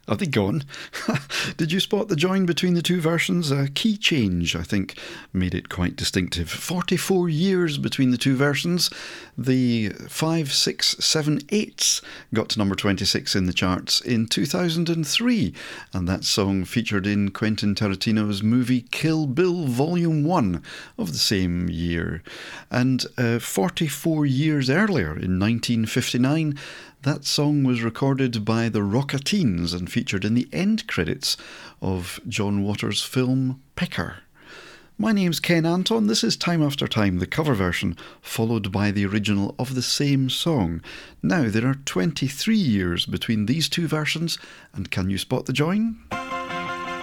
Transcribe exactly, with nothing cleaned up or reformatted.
Are they gone? Did you spot the join between the two versions? A key change, I think, made it quite distinctive. forty-four years between the two versions. The five, six, seven, eights got to number twenty-six in the charts in two thousand three, and that song featured in Quentin Tarantino's movie Kill Bill Volume one of the same year. And uh, forty-four years earlier, in nineteen fifty-nine, that song was recorded by the Rockateens and featured in the end credits of John Waters' film Picker. My name's Ken Anton. This is Time After Time, the cover version, followed by the original of the same song. Now, there are twenty-three years between these two versions, and can you spot the join?